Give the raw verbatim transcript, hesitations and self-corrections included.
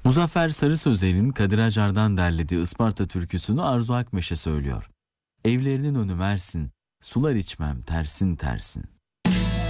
Muzaffer Sarı Sözer'in Kadir Acar'dan derlediği Isparta türküsünü Arzu Akmeşe söylüyor. Evlerinin önü Mersin, sular içmem tersin tersin.